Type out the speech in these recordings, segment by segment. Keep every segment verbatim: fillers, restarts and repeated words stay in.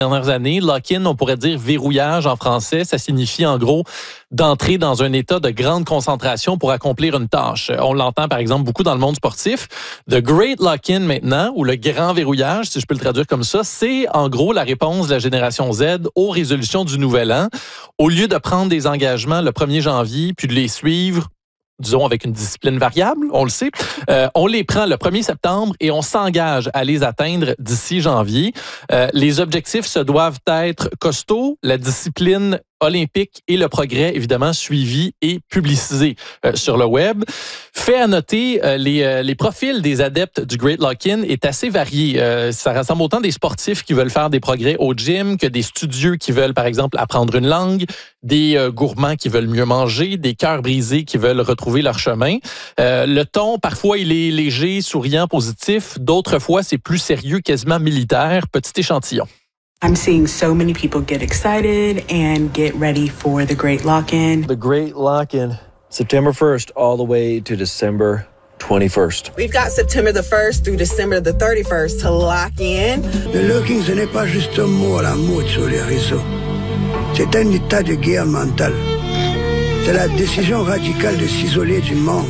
dernières années. Lock-in, on pourrait dire verrouillage en français. Ça signifie en gros d'entrer dans un état de grande concentration pour accomplir une tâche. On l'entend par exemple beaucoup dans le monde sportif. The Great Lock-in maintenant, ou le grand verrouillage, si je peux le traduire comme ça, c'est en gros la réponse de la génération Z aux résolutions du nouvel an. Au lieu de prendre des engagements le premier janvier puis de les suivre, disons avec une discipline variable, on le sait, euh, on les prend le premier septembre et on s'engage à les atteindre d'ici janvier. Euh, les objectifs se doivent être costauds, la discipline olympique et le progrès, évidemment, suivi et publicisé euh, sur le web. Fait à noter, euh, les, euh, les profils des adeptes du Great Lock-in est assez varié. Euh, ça rassemble autant des sportifs qui veulent faire des progrès au gym que des studieux qui veulent, par exemple, apprendre une langue, des euh, gourmands qui veulent mieux manger, des cœurs brisés qui veulent retrouver leur chemin. Euh, le ton, parfois, il est léger, souriant, positif. D'autres fois, c'est plus sérieux, quasiment militaire. Petit échantillon. I'm seeing so many people get excited and get ready for the Great Lock-in. The Great Lock-in, September first all the way to December twenty-first. We've got September the first through December the thirty-first to lock in. Le locking, ce n'est pas juste un mot à la mode sur les réseaux. C'est un état de guerre mentale. C'est la décision radicale de s'isoler du monde.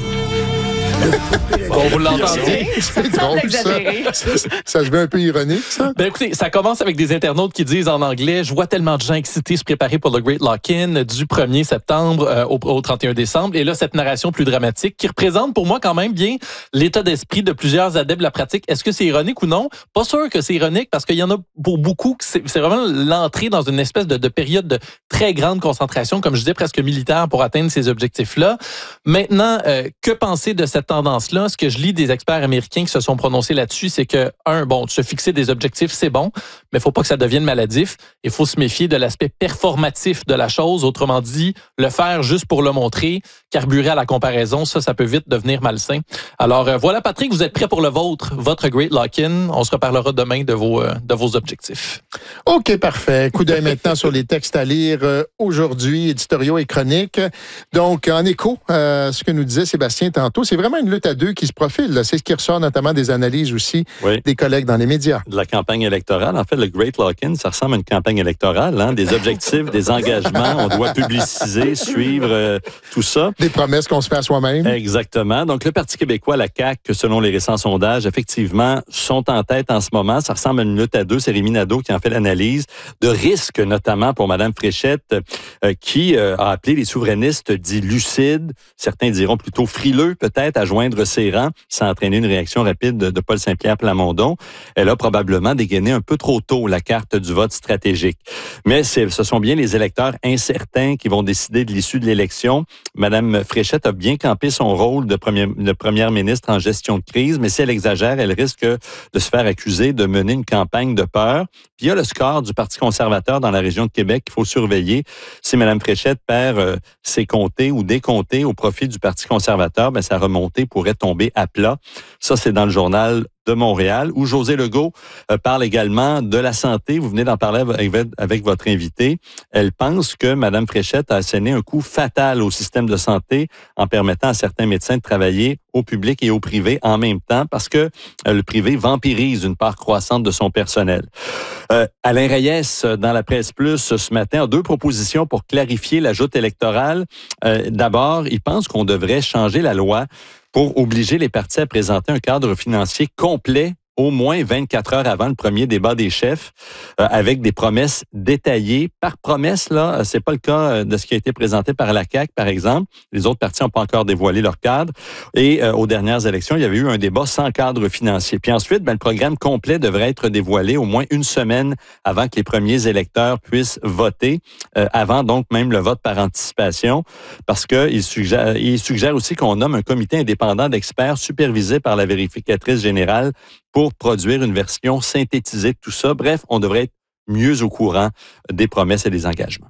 Bon, vous l'entendez? C'est drôle, ça. ça. Ça se veut un peu ironique, ça? Ben écoutez, ça commence avec des internautes qui disent en anglais « Je vois tellement de gens excités se préparer pour le Great Lock-in du premier septembre euh, au, au trente et un décembre. » Et là, cette narration plus dramatique qui représente pour moi quand même bien l'état d'esprit de plusieurs adeptes de la pratique. Est-ce que c'est ironique ou non? Pas sûr que c'est ironique parce qu'il y en a pour beaucoup que c'est, c'est vraiment l'entrée dans une espèce de, de période de très grande concentration, comme je disais, presque militaire pour atteindre ces objectifs-là. Maintenant, euh, que penser de cette tendance-là? Ce que je lis des experts américains qui se sont prononcés là-dessus, c'est que, un, bon, se fixer des objectifs, c'est bon, mais il faut pas que ça devienne maladif. Il faut se méfier de l'aspect performatif de la chose. Autrement dit, le faire juste pour le montrer, carburer à la comparaison, ça, ça peut vite devenir malsain. Alors, euh, voilà, Patrick, vous êtes prêt pour le vôtre, votre Great Lock-in. On se reparlera demain de vos, euh, de vos objectifs. OK, parfait. Coup d'œil maintenant sur les textes à lire euh, aujourd'hui, éditoriaux et chroniques. Donc, en écho à ce que nous disait Sébastien tantôt, c'est vraiment une lutte à deux qui se profile. Là. C'est ce qui ressort notamment des analyses aussi oui. des collègues dans les médias. De la campagne électorale. En fait, le Great Lock-in, ça ressemble à une campagne électorale. Hein? Des objectifs, des engagements. On doit publiciser, suivre euh, tout ça. Des promesses qu'on se fait à soi-même. Exactement. Donc, le Parti québécois, la C A Q, selon les récents sondages, effectivement, sont en tête en ce moment. Ça ressemble à une lutte à deux. C'est Rémi Nadeau qui en fait l'analyse. De risque, notamment pour Mme Fréchette, euh, qui euh, a appelé les souverainistes dits lucides. Certains diront plutôt frileux, peut-être, à joindre ses rangs. Ça a entraîné une réaction rapide de, de Paul Saint-Pierre Plamondon. Elle a probablement dégainé un peu trop tôt la carte du vote stratégique. Mais c'est, ce sont bien les électeurs incertains qui vont décider de l'issue de l'élection. Mme Fréchette a bien campé son rôle de, premier, de première ministre en gestion de crise, mais si elle exagère, elle risque de se faire accuser de mener une campagne de peur. Puis il y a le score du Parti conservateur dans la région de Québec qu'il faut surveiller. Si Mme Fréchette perd euh, ses comtés ou des comtés au profit du Parti conservateur, ben, sa remontée pourrait tomber à plat. Ça, c'est dans le journal de Montréal, où José Legault euh, parle également de la santé. Vous venez d'en parler avec, avec votre invité. Elle pense que Mme Fréchette a asséné un coup fatal au système de santé en permettant à certains médecins de travailler au public et au privé en même temps parce que euh, le privé vampirise une part croissante de son personnel. Euh, Alain Reyes, dans la Presse Plus, ce matin, a deux propositions pour clarifier la joute électorale. Euh, d'abord, il pense qu'on devrait changer la loi pour obliger les partis à présenter un cadre financier complet au moins vingt-quatre heures avant le premier débat des chefs, euh, avec des promesses détaillées. Par promesse, là, c'est pas le cas de ce qui a été présenté par la C A Q, par exemple. Les autres partis n'ont pas encore dévoilé leur cadre. Et euh, aux dernières élections, il y avait eu un débat sans cadre financier. Puis ensuite, ben, le programme complet devrait être dévoilé au moins une semaine avant que les premiers électeurs puissent voter, euh, avant donc même le vote par anticipation, parce qu'il suggère, il suggère aussi qu'on nomme un comité indépendant d'experts supervisé par la vérificatrice générale pour produire une version synthétisée de tout ça. Bref, on devrait être mieux au courant des promesses et des engagements.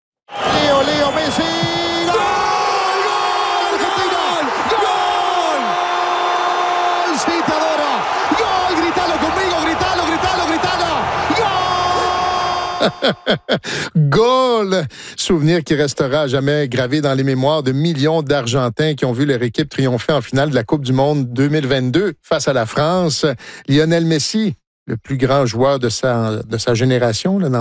Léo, Léo Messi! Gol! Gol! Gol! Gol! Citadora! Gol! Gritalo conmigo! Gritalo! Gritalo! Gritalo! Gol! Gol! Souvenir qui restera à jamais gravé dans les mémoires de millions d'Argentins qui ont vu leur équipe triompher en finale de la Coupe du Monde deux mille vingt-deux face à la France. Lionel Messi le plus grand joueur de sa, de sa génération, là, dans